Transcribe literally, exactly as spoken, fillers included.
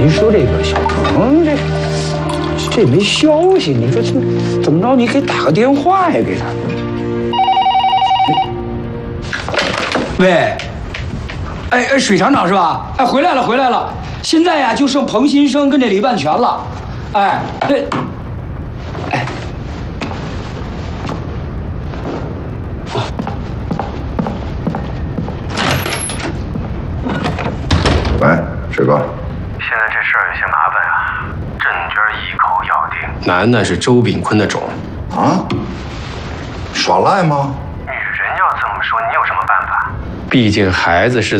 你说这个小鹏这这没消息，你说这怎么着？你给打个电话呀，给他。喂，哎哎，水厂长是吧？哎，回来了回来了，现在呀就剩彭新生跟这李万全了。哎，这，哎。 喂，水哥， 现在这事儿有些麻烦啊，郑娟一口咬定楠楠是周炳坤的种啊？耍赖吗？ 女人要这么说，你有什么办法？ 毕竟孩子是